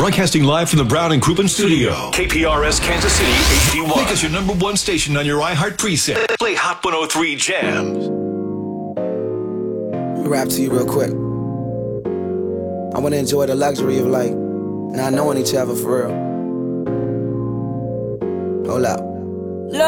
Broadcasting live from the Brown and Crouppen studio. KPRS Kansas City HD1. Make us your #1 station on your iHeart preset. Play Hot 103 Jams. Let me rap to you real quick. I want to enjoy the luxury of like not knowing each other for real. Hold up.